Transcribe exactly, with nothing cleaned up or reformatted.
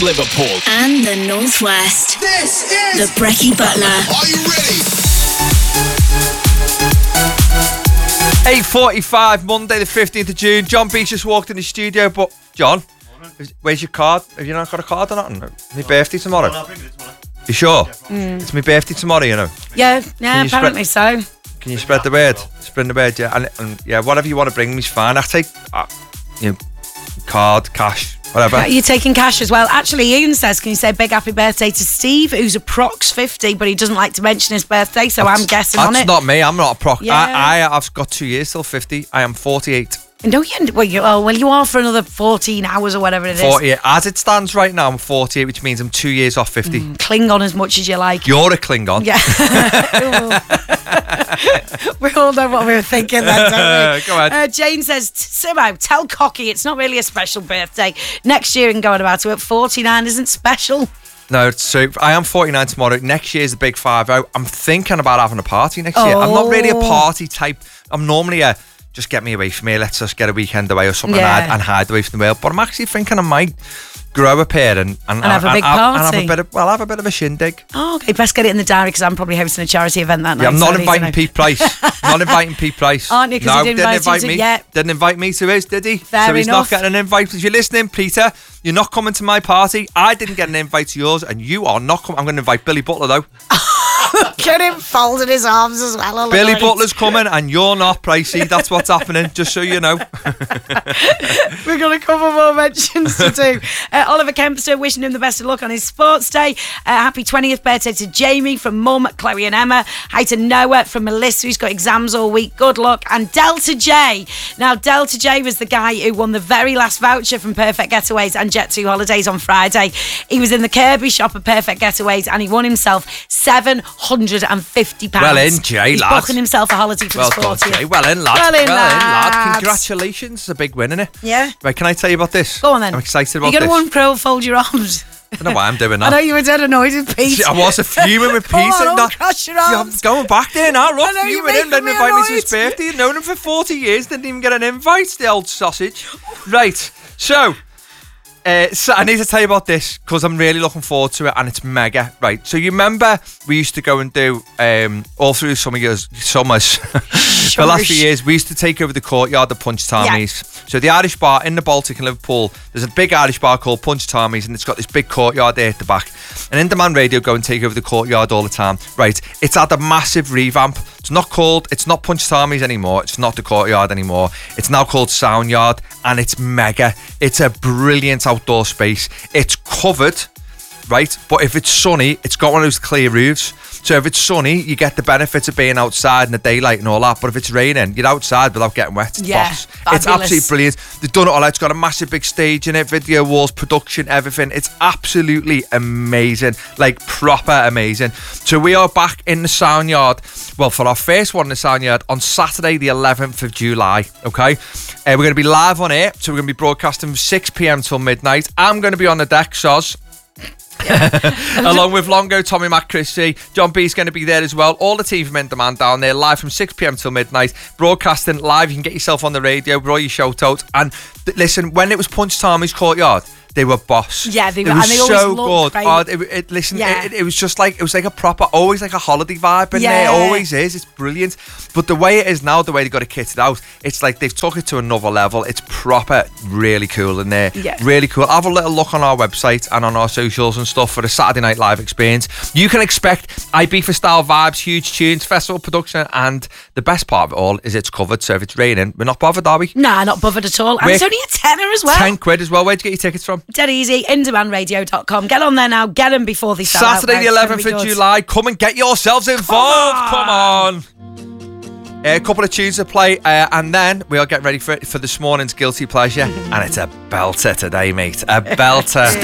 Liverpool and the Northwest. This is the Brecky Butler. Are you ready? eight forty-five, Monday the fifteenth of June. John Beach just walked in the studio, but John, where's your card? Have you not got a card or nothing? It's my birthday tomorrow. Well, I'll bring it tomorrow. You sure? Mm. It's my birthday tomorrow, you know. Yeah, yeah, you apparently spread- so. Can you spread the word? Spread the word, yeah. And, and yeah, whatever you want to bring me's fine. I take, uh, you know, card, cash, whatever. You're taking cash as well. Actually, Ian says, can you say big happy birthday to Steve, who's approx fifty, but he doesn't like to mention his birthday, so That's- I'm guessing that's on it. not me. I'm not a proc. Yeah. I, I, I've got two years till fifty. I am forty-eight. No, you, well, you, oh, well, you are for another fourteen hours or whatever it is. forty-eight. As it stands right now, I'm forty-eight, which means I'm two years off fifty. Mm, cling on as much as you like. You're a Klingon. Yeah. We all know what we were thinking then, don't we? Go ahead. Uh, Jane says, Simo, tell Cocky it's not really a special birthday. Next year and going about it, forty-nine isn't special. No, so I am forty-nine tomorrow. Next year's the big five out. I'm thinking about having a party next year. I'm not really a Oh. party type. I'm normally a just get me away from here. Let's just get a weekend away or something Yeah. and, hide, and hide away from the world. But I'm actually thinking I might grow up here and and, And have a big and have party. a bit of well, have a bit of a shindig. Oh, okay, best get it in the diary because I'm probably hosting a charity event that night. Yeah, I'm so not I need to inviting know. Pete Price. I'm not inviting Pete Price. Aren't you? 'Cause No, he didn't invite invite you to- me. yeah. Didn't invite me to his, did he? Fair so he's enough. not getting an invite. If you're listening, Peter, you're not coming to my party. I didn't get an invite to yours, and you are not coming. I'm going to invite Billy Butler though. Get him folded his arms as well. Billy Butler's coming, and you're not, Pricey. That's what's happening. Just so you know. We've got a couple more mentions to do. Uh, Oliver Kempster wishing him the best of luck on his sports day. Uh, happy twentieth birthday to Jamie from Mum, Chloe and Emma. Hi to Noah from Melissa, who's got exams all week. Good luck. And Delta J. Now, Delta J was the guy who won the very last voucher from Perfect Getaways and Jet two Holidays on Friday. He was in the Kirby shop at Perfect Getaways and he won himself seven hundred fifty pounds. Well in, Jay, He's lad. booking himself a holiday for Well his done, fortieth. Jay. Well in, lad. Well in, lads. lad. Congratulations. It's a big win, isn't it? Yeah. Right, can I tell you about this? Go on then. I'm excited about You're this. going to one pro fold your arms. I don't know why I'm doing I that. know you were dead annoyed with Pete. I was a fuming with Pete. Come on, and don't that. cross your Yeah, I'm arms. going back there now. Look, I know, you're fuming him. making Didn't me invite me to his annoyed. birthday. I've known him for forty years. Didn't even get an invite, the old sausage. Right, so... Uh, so I need to tell you about this because I'm really looking forward to it and it's mega. Right, so you remember we used to go and do um, all through some of your summers for the last few years we used to take over the courtyard of Punch Tommy's. Yeah. So the Irish bar in the Baltic in Liverpool, there's a big Irish bar called Punch Tommy's and it's got this big courtyard there at the back. And In Demand Radio go and take over the courtyard all the time. Right, it's had a massive revamp. It's not called, it's not Punch Tommy's anymore. It's not the courtyard anymore. It's now called Sound Yard and it's mega. It's a brilliant outdoor space. It's covered, right? But if it's sunny, it's got one of those clear roofs. So if it's sunny, you get the benefits of being outside in the daylight and all that. But if it's raining, you're outside without getting wet. It's Yeah, boss. It's fabulous. absolutely brilliant. They've done it all out. It's got a massive big stage in it, video walls, production, everything. It's absolutely amazing. Like proper amazing. So we are back in the Sound Yard. Well, for our first one in the Sound Yard on Saturday the eleventh of July. Okay? Uh, we're going to be live on air. So we're going to be broadcasting from six p.m. till midnight. I'm going to be on the deck, Soz. Along with Longo, Tommy Mac, Chrissy, John B's going to be there as well. All the team from In Demand down there, live from six p.m. till midnight, broadcasting live. You can get yourself on the radio with all your shout outs. And th- listen, when it was Punch Tommy's courtyard, they were boss. Yeah, they it were, was and they always so looked good. great. Oh, it, it, listen, Yeah. it, it was just like it was like a proper, always like a holiday vibe in Yeah. there. It always is. It's brilliant. But the way it is now, the way they got it kitted out, it's like they've took it to another level. It's proper, really cool in there. Yeah. Really cool. Have a little look on our website and on our socials and stuff for the Saturday Night Live experience. You can expect Ibiza style vibes, huge tunes, festival production, and the best part of it all is it's covered. So if it's raining, we're not bothered, are we? Nah, not bothered at all. And Where- it's only a tenner as well. Ten quid as well. Where'd you get your tickets from? Dead easy. in demand radio dot com. Get on there now. Get them before they sell out. Saturday the It's gonna eleventh be of good. July. Come and get yourselves involved. Come on. Uh, a couple of tunes to play, uh, and then we are getting ready for for this morning's Guilty Pleasure, and it's a belter today, mate. A belter.